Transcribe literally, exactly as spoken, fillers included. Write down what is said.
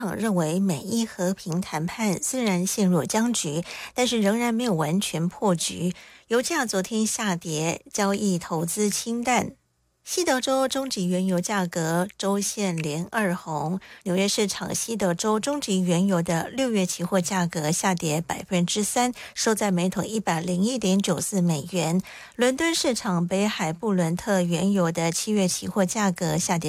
认为美伊和平谈判虽然陷入僵局，但是仍然没有完全破局。油价昨天下跌，交易投资清淡。西德州中级原油价格周线连二红，纽约市场西德州中级原油的六月期货价格下跌百分之三，收在每桶一百零一点九四美元。伦敦市场北海布伦特原油的七月期货价格下跌